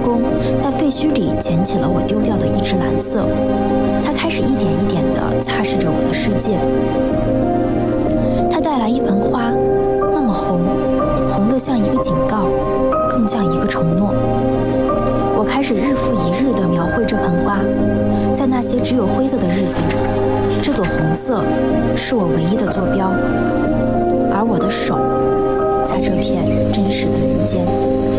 工在废墟里捡起了我丢掉的一支蓝色，他开始一点一点地擦拭着我的世界。他带来一盆花，那么红，红得像一个警告，更像一个承诺。我开始日复一日地描绘这盆花，在那些只有灰色的日子里，这朵红色是我唯一的坐标，而我的手在这片真实的人间。